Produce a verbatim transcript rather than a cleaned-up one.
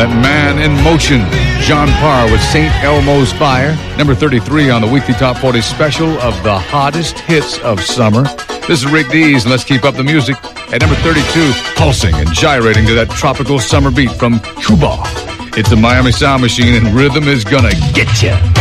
That Man in Motion, John Parr with Saint Elmo's Fire. Number thirty-three on the weekly Top forty special of the hottest hits of summer. This is Rick Dees, and let's keep up the music. At number thirty-two, pulsing and gyrating to that tropical summer beat from Cuba. It's the Miami Sound Machine, and rhythm is gonna get ya.